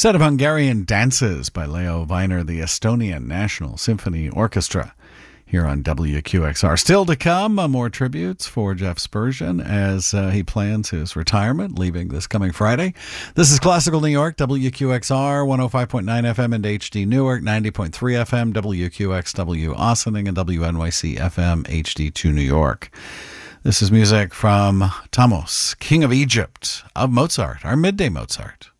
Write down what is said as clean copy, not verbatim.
Set of Hungarian dances by Leo Weiner, the Estonian National Symphony Orchestra, here on WQXR. Still to come, more tributes for Jeff Spurgeon as he plans his retirement, leaving this coming Friday. This is Classical New York, WQXR, 105.9 FM and HD Newark, 90.3 FM, WQXW Ossining, and WNYC FM HD2 New York. This is music from Thamos, King of Egypt, of Mozart, our midday Mozart.